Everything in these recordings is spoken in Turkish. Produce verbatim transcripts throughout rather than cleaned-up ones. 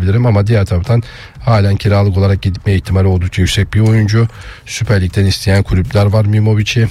diyebilirim ama diğer taraftan halen kiralık olarak gitme ihtimali oldukça yüksek bir oyuncu. Süper Lig'den isteyen kulüpler var Mimovic'i.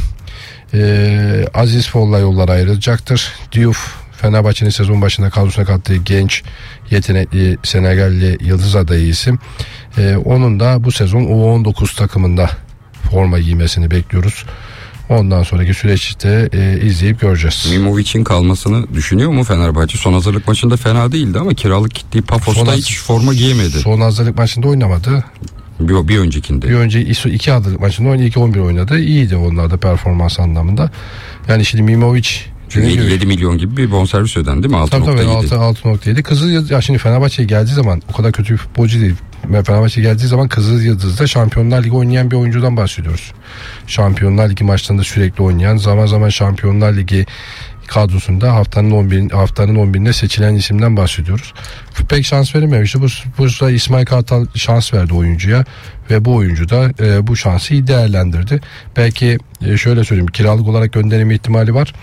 Ee, Aziz Folla yollar ayrılacaktır. Diouf, Fenerbahçe'nin sezon başında kadrosuna kattığı genç, yetenekli Senegalli yıldız adayı isim. Ee, onun da bu sezon U on dokuz takımında forma giymesini bekliyoruz. Ondan sonraki süreçte e, izleyip göreceğiz. Mimovic'in kalmasını düşünüyor mu Fenerbahçe? Son hazırlık maçında fena değildi ama kiralık gittiği Pafos'ta son, hiç forma giyemedi. Son hazırlık maçında oynamadı. Bir, bir öncekinde. Bir önce iki hazırlık maçında oynadı, iki on bir oynadı. İyiydi onlar da performans anlamında. Yani şimdi Mimovic çünkü yedi milyon gibi bir bonservis ödendi değil mi? altı nokta yedi. altı nokta yedi. Kızıl ya şimdi Fenerbahçe'ye geldiği zaman o kadar kötü bir futbolcu değil. Fenerbahçe'ye geldiği zaman Kızıl Yıldız'da Şampiyonlar Ligi oynayan bir oyuncudan bahsediyoruz. Şampiyonlar Ligi maçlarında sürekli oynayan, zaman zaman Şampiyonlar Ligi kadrosunda haftanın on bir haftanın on birinde seçilen isimden bahsediyoruz. Pek şans verilmemişti. Bu bu İsmail Kartal şans verdi oyuncuya ve bu oyuncu da e, bu şansı iyi değerlendirdi. Belki e, şöyle söyleyeyim, kiralık olarak gönderme ihtimali var.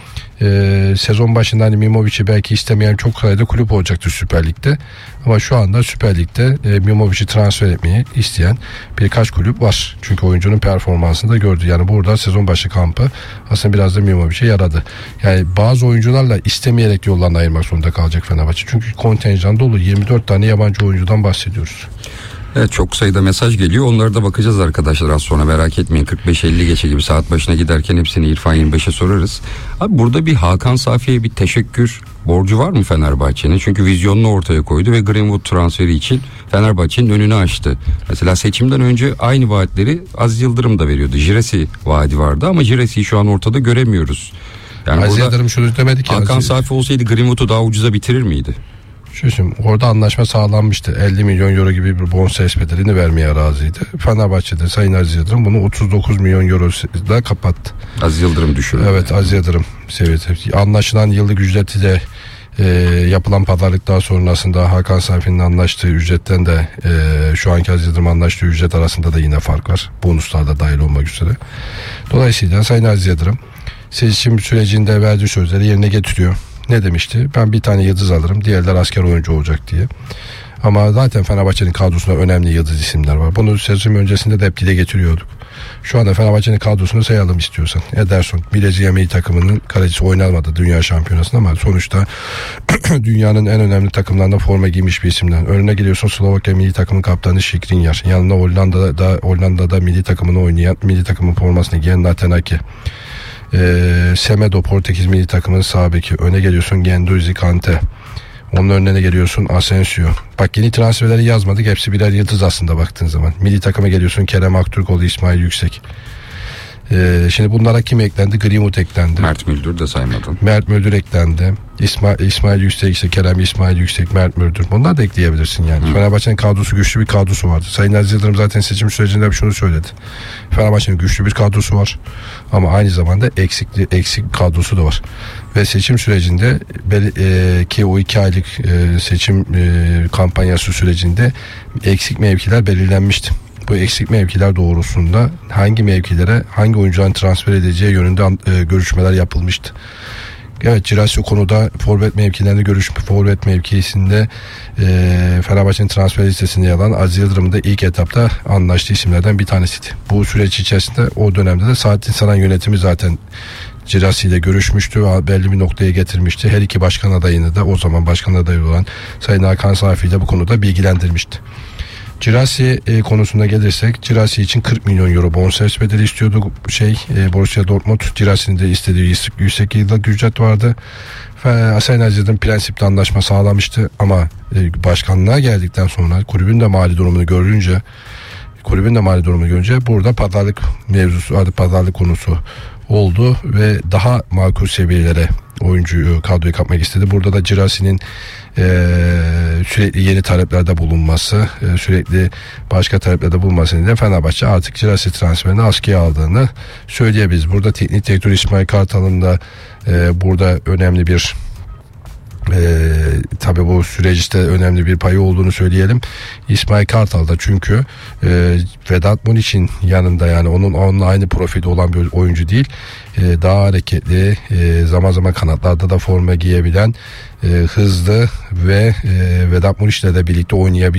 E, sezon başında hani Mimovic'i belki istemeyen çok sayıda kulüp olacaktır Süper Lig'de. Ama şu anda Süper Lig'de e, Mimovic'i transfer etmeyi isteyen birkaç kulüp var. Çünkü oyuncunun performansını da gördü. Yani burada sezon başı kampı aslında biraz da Mimovic'e yaradı. Yani bazı oyuncularla istemeyerek yollarını ayırmak zorunda kalacak Fenerbahçe. Çünkü kontenjan dolu, yirmi dört tane yabancı oyuncudan bahsediyoruz. Evet, çok sayıda mesaj geliyor. Onlara da bakacağız arkadaşlar az sonra, merak etmeyin. kırk beş elli geçe gibi saat başına giderken hepsini İrfan yirmi beşe sorarız. Abi burada bir Hakan Safi'ye bir teşekkür borcu var mı Fenerbahçe'nin? Çünkü vizyonunu ortaya koydu ve Greenwood transferi için Fenerbahçe'nin önünü açtı. Mesela seçimden önce aynı vaatleri Aziz Yıldırım da veriyordu. Jiresi vaadi vardı ama Jiresi'yi şu an ortada göremiyoruz. Yani Aziz Yıldırım şunu demedi ki. Hakan Safi olsaydı Greenwood'u daha ucuza bitirir miydi? Şöyle, orada anlaşma sağlanmıştı. elli milyon euro gibi bir bonservis bedelini vermeye razıydı. Fenerbahçe'de Sayın Aziz Yıldırım bunu otuz dokuz milyon euro da kapattı. Aziz Yıldırım düşürdü. Evet, Aziz Yıldırım seviyesi. Anlaşılan yıllık ücreti de e, yapılan pazarlık daha sonrasında Hakan Safi'nin anlaştığı ücretten de e, şu anki Aziz Yıldırım anlaştığı ücret arasında da yine fark var. Bonuslar da dahil olmak üzere. Dolayısıyla Sayın Aziz Yıldırım seçim sürecinde verdiği sözleri yerine getiriyor. Ne demişti? Ben bir tane yıldız alırım, diğerler asker oyuncu olacak diye. Ama zaten Fenerbahçe'nin kadrosunda önemli yıldız isimler var. Bunu sezon öncesinde de hep dile getiriyorduk. Şu anda Fenerbahçe'nin kadrosunu sayalım istiyorsan. Ederson, Brezilya milli takımının kalecisi, oynamadı Dünya Şampiyonası'nda ama sonuçta dünyanın en önemli takımlarında forma giymiş bir isimden. Önüne geliyorsun Slovakya milli takımın kaptanı Skriniar. Yanında Hollanda'da Hollanda'da milli takımını oynayan, milli takımın formasını giyen Nathan Ake. Ee, Semedo Portekiz milli takımının sağ beki. Öne geliyorsun Guendouzi, Kante. Onun önüne geliyorsun Asensio. Bak, yeni transferleri yazmadık. Hepsi birer yıldız aslında baktığın zaman. Milli takıma geliyorsun Kerem Aktürkoğlu, İsmail Yüksek. Ee, şimdi bunlara kim eklendi? Greenwood eklendi. Mert Müldür de saymadın. Mert Müldür eklendi. İsmail, İsmail Yüksek, işte Kerem İsmail Yüksek, Mert Müldür. Bunları da ekleyebilirsin yani. Hı. Fenerbahçe'nin kadrosu, güçlü bir kadrosu vardı. Sayın Aziz Yıldırım zaten seçim sürecinde şunu söyledi. Fenerbahçe'nin güçlü bir kadrosu var. Ama aynı zamanda eksikli, eksik kadrosu da var. Ve seçim sürecinde e, ki o iki aylık e, seçim e, kampanyası sürecinde eksik mevkiler belirlenmişti. Bu eksik mevkiler doğrusunda hangi mevkilere hangi oyuncuların transfer edeceği yönünde e, görüşmeler yapılmıştı. Evet, Girassi konuda forvet mevkilerinde görüşme, forvet mevkisinde e, Fenerbahçe'nin transfer listesinde yer alan Aziz Yıldırım'ın da ilk etapta anlaştığı isimlerden bir tanesiydi. Bu süreç içerisinde o dönemde de Saadettin Saran yönetimi zaten Girassi ile görüşmüştü ve belli bir noktaya getirmişti. Her iki başkan adayını da, o zaman başkan adayı olan Sayın Hakan Safi ile bu konuda bilgilendirmişti. Girassi e, konusuna gelirsek, Girassi için kırk milyon euro bonservis bedeli istiyordu şey e, Borussia Dortmund. Girassi'nin de istediği yüz sekiz yıllık ücret vardı. Sayın Aziz Yıldırım prensipte anlaşma sağlamıştı ama e, başkanlığa geldikten sonra kulübün de mali durumunu görünce kulübün de mali durumunu görünce burada pazarlık mevzusu, adı pazarlık konusu oldu ve daha makul seviyelere oyuncuyu, kadroyu kapmak istedi. Burada da Girassi'nin e, sürekli yeni taleplerde bulunması, e, sürekli başka taleplerde bulunması nedeniyle Fenerbahçe artık Girassi transferini askıya aldığını söyleyebiliriz. Burada teknik direktör İsmail Kartal'ın da e, burada önemli bir Ee, tabii bu süreçte önemli bir payı olduğunu söyleyelim. İsmail Kartal da çünkü e, Vedat Muriç'in yanında, yani onun onunla aynı profilde olan bir oyuncu değil. E, daha hareketli, e, zaman zaman kanatlarda da forma giyebilen, e, hızlı ve e, Vedat Muriç'le de birlikte oynayabilen